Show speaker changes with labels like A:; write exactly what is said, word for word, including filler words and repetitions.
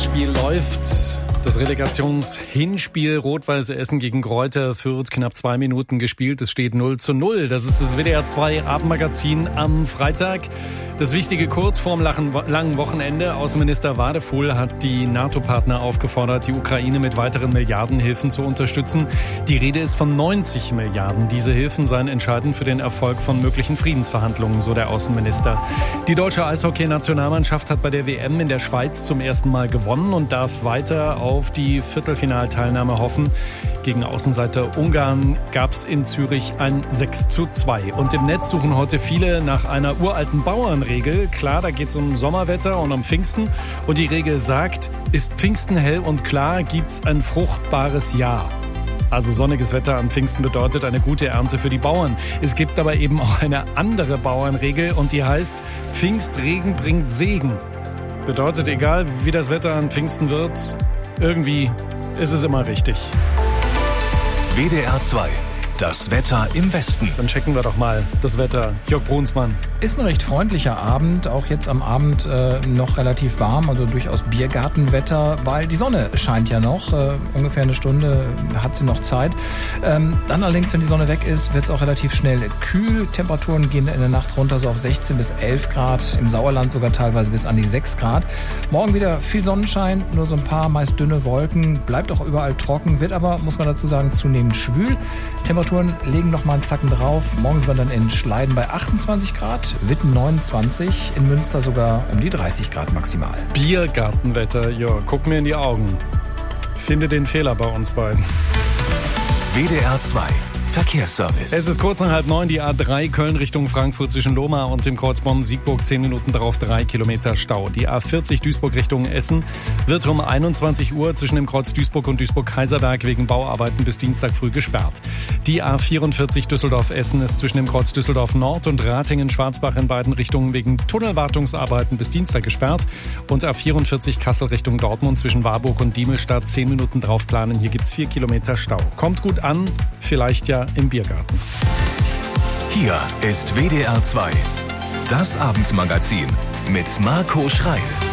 A: Spiel läuft. Das Relegationshinspiel Rot-Weiß Essen gegen Greuther Fürth, knapp zwei Minuten gespielt. Es steht null zu null. Das ist das W D R zwei Abendmagazin am Freitag. Das Wichtige kurz vorm langen Wochenende. Außenminister Wadefuhl hat die NATO-Partner aufgefordert, die Ukraine mit weiteren Milliardenhilfen zu unterstützen. Die Rede ist von neunzig Milliarden. Diese Hilfen seien entscheidend für den Erfolg von möglichen Friedensverhandlungen, so der Außenminister. Die deutsche Eishockey-Nationalmannschaft hat bei der W M in der Schweiz zum ersten Mal gewonnen und darf weiter auf die Viertelfinalteilnahme hoffen. Gegen Außenseiter Ungarn gab es in Zürich ein sechs zu zwei. Und im Netz suchen heute viele nach einer uralten Bauernregel. Klar, da geht es um Sommerwetter und um Pfingsten. Und die Regel sagt, ist Pfingsten hell und klar, gibt's ein fruchtbares Jahr. Also sonniges Wetter am Pfingsten bedeutet eine gute Ernte für die Bauern. Es gibt aber eben auch eine andere Bauernregel und die heißt, Pfingstregen bringt Segen. Bedeutet, egal wie das Wetter an Pfingsten wird, irgendwie ist es immer richtig.
B: W D R zwei, das Wetter im Westen.
A: Dann checken wir doch mal das Wetter. Jörg Brunsmann.
C: Ist ein recht freundlicher Abend, auch jetzt am Abend äh, noch relativ warm, also durchaus Biergartenwetter, weil die Sonne scheint ja noch, äh, ungefähr eine Stunde hat sie noch Zeit. Ähm, dann allerdings, wenn die Sonne weg ist, wird es auch relativ schnell kühl. Temperaturen gehen in der Nacht runter so auf sechzehn bis elf Grad, im Sauerland sogar teilweise bis an die sechs Grad. Morgen wieder viel Sonnenschein, nur so ein paar meist dünne Wolken, bleibt auch überall trocken, wird aber, muss man dazu sagen, zunehmend schwül. Temperaturen legen noch mal einen Zacken drauf. Morgen sind wir dann in Schleiden bei achtundzwanzig Grad. Witten neunundzwanzig, in Münster sogar um die dreißig Grad maximal.
A: Biergartenwetter, ja, guck mir in die Augen. Finde den Fehler bei uns beiden.
B: W D R zwei Verkehrsservice.
A: Es ist kurz nach halb neun, die A drei Köln Richtung Frankfurt zwischen Lohmar und dem Kreuz Bonn-Siegburg, zehn Minuten darauf drei Kilometer Stau. Die A vierzig Duisburg Richtung Essen wird um einundzwanzig Uhr zwischen dem Kreuz Duisburg und Duisburg-Kaiserberg wegen Bauarbeiten bis Dienstag früh gesperrt. Die A vierundvierzig Düsseldorf-Essen ist zwischen dem Kreuz Düsseldorf Nord und Ratingen-Schwarzbach in beiden Richtungen wegen Tunnelwartungsarbeiten bis Dienstag gesperrt. Und A vierundvierzig Kassel Richtung Dortmund zwischen Warburg und Diemelstadt, zehn Minuten drauf planen. Hier gibt's vier Kilometer Stau. Kommt gut an, vielleicht ja im Biergarten.
B: Hier ist W D R zwei, das Abendmagazin mit Marco Schreil.